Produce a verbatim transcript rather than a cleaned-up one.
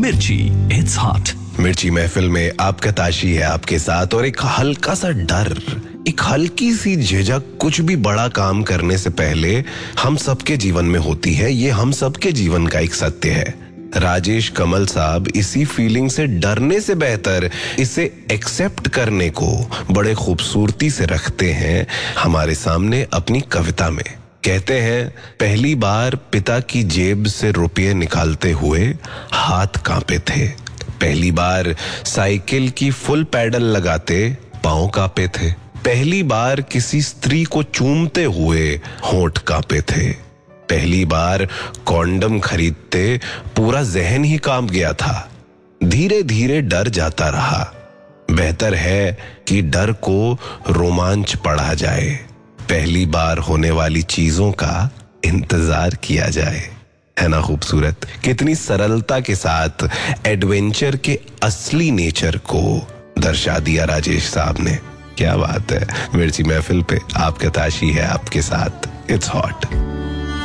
मिर्ची, it's hot. मिर्ची महफिल में आपका ताशी है आपके साथ, और एक हल्का सा डर, एक हल्की सी झिझक कुछ भी बड़ा काम करने से पहले हम सबके जीवन में होती है। ये हम सबके जीवन का एक सत्य है। राजेश कमल साहब इसी फीलिंग से डरने से बेहतर इसे एक्सेप्ट करने को बड़े खूबसूरती से रखते हैं हमारे सामने अपनी कविता में। कहते हैं, पहली बार पिता की जेब से रुपये निकालते हुए हाथ कांपे थे। पहली बार साइकिल की फुल पैडल लगाते पांव कांपे थे। पहली बार किसी स्त्री को चूमते हुए होंठ कांपे थे। पहली बार कॉन्डम खरीदते पूरा जहन ही कांप गया था। धीरे धीरे डर जाता रहा। बेहतर है कि डर को रोमांच पढ़ा जाए। पहली बार होने वाली चीजों का इंतजार किया जाए। है ना खूबसूरत? कितनी सरलता के साथ एडवेंचर के असली नेचर को दर्शा दिया राजेश साहब ने। क्या बात है। मिर्ची महफिल पे आपका ताशी है आपके साथ। It's hot.